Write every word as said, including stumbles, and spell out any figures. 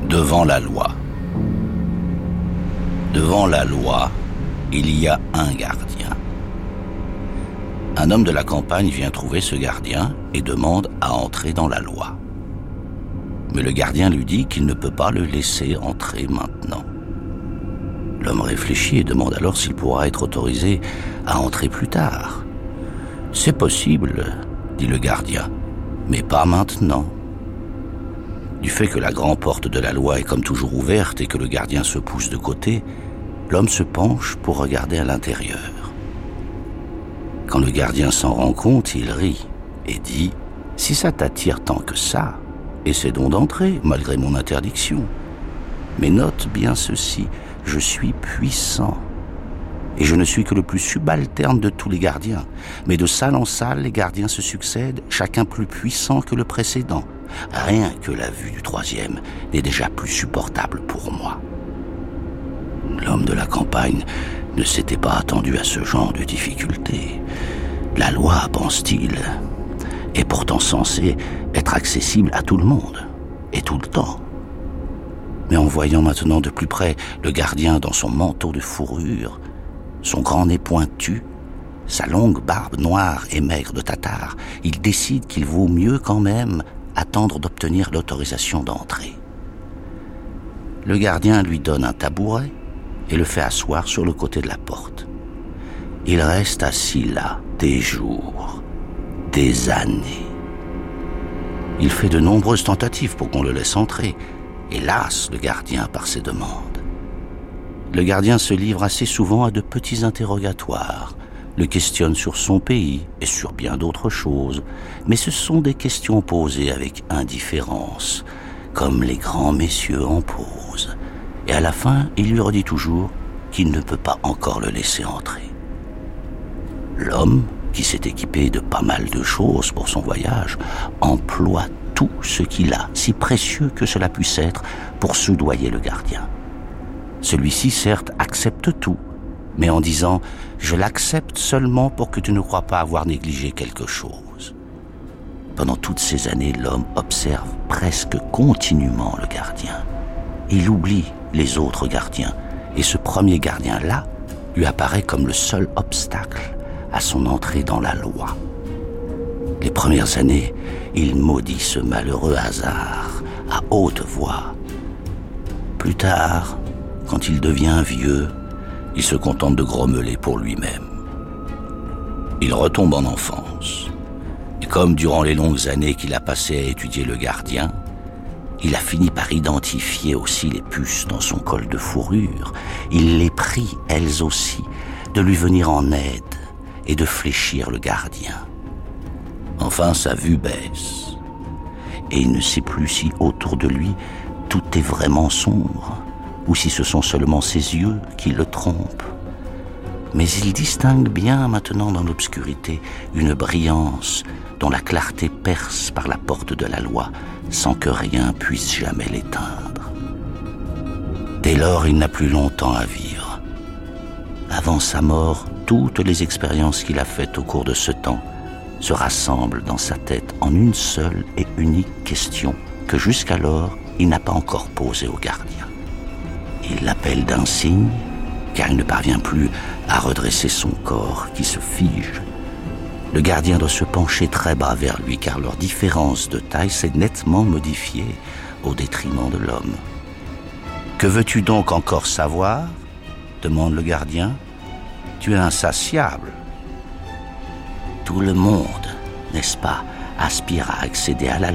Devant la loi. Devant la loi, il y a un gardien. Un homme de la campagne vient trouver ce gardien et demande à entrer dans la loi. Mais le gardien lui dit qu'il ne peut pas le laisser entrer maintenant. L'homme réfléchit et demande alors s'il pourra être autorisé à entrer plus tard. « C'est possible, » dit le gardien, « mais pas maintenant. » Du fait que la grande porte de la loi est comme toujours ouverte et que le gardien se pousse de côté, l'homme se penche pour regarder à l'intérieur. Quand le gardien s'en rend compte, il rit et dit « Si ça t'attire tant que ça, essaie donc d'entrer, malgré mon interdiction. Mais note bien ceci, je suis puissant. Et je ne suis que le plus subalterne de tous les gardiens. Mais de salle en salle, les gardiens se succèdent, chacun plus puissant que le précédent. Rien que la vue du troisième n'est déjà plus supportable pour moi. » L'homme de la campagne ne s'était pas attendu à ce genre de difficulté. La loi, pense-t-il, est pourtant censée être accessible à tout le monde, et tout le temps. Mais en voyant maintenant de plus près le gardien dans son manteau de fourrure, son grand nez pointu, sa longue barbe noire et maigre de tatar, il décide qu'il vaut mieux quand même attendre d'obtenir l'autorisation d'entrer. Le gardien lui donne un tabouret et le fait asseoir sur le côté de la porte. Il reste assis là des jours, des années. Il fait de nombreuses tentatives pour qu'on le laisse entrer, et lasse le gardien par ses demandes. Le gardien se livre assez souvent à de petits interrogatoires, le questionne sur son pays et sur bien d'autres choses, mais ce sont des questions posées avec indifférence, comme les grands messieurs en posent. Et à la fin, il lui redit toujours qu'il ne peut pas encore le laisser entrer. L'homme, qui s'est équipé de pas mal de choses pour son voyage, emploie tout ce qu'il a, si précieux que cela puisse être, pour soudoyer le gardien. Celui-ci, certes, accepte tout, mais en disant « Je l'accepte seulement pour que tu ne crois pas avoir négligé quelque chose. » Pendant toutes ces années, l'homme observe presque continuellement le gardien. Il oublie les autres gardiens, et ce premier gardien-là lui apparaît comme le seul obstacle à son entrée dans la loi. Les premières années, il maudit ce malheureux hasard à haute voix. Plus tard, quand il devient vieux, il se contente de grommeler pour lui-même. Il retombe en enfance, et comme durant les longues années qu'il a passées à étudier le gardien, il a fini par identifier aussi les puces dans son col de fourrure. Il les prie, elles aussi, de lui venir en aide et de fléchir le gardien. Enfin, sa vue baisse, et il ne sait plus si autour de lui tout est vraiment sombre, ou si ce sont seulement ses yeux qui le trompent. Mais il distingue bien maintenant dans l'obscurité une brillance dont la clarté perce par la porte de la loi sans que rien puisse jamais l'éteindre. Dès lors, il n'a plus longtemps à vivre. Avant sa mort, toutes les expériences qu'il a faites au cours de ce temps se rassemblent dans sa tête en une seule et unique question que jusqu'alors il n'a pas encore posée au gardien. Il l'appelle d'un signe, car il ne parvient plus à redresser son corps qui se fige. Le gardien doit se pencher très bas vers lui, car leur différence de taille s'est nettement modifiée au détriment de l'homme. « Que veux-tu donc encore savoir ?» demande le gardien. « Tu es insatiable. » Tout le monde, n'est-ce pas, aspire à accéder à la